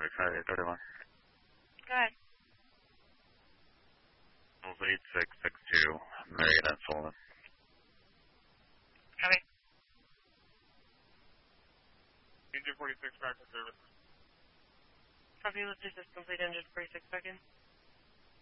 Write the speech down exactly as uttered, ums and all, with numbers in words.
Traffic five eight thirty-one. Go ahead. eight six six two, Marion and Sullivan. Copy. Engine forty-six, back to service. Copy, let's just complete engine forty-six seconds.